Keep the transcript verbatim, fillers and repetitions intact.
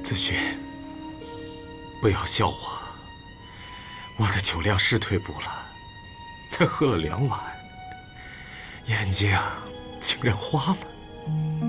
子勋，不要笑我，我的酒量是退步了，才喝了两碗，眼睛竟然花了。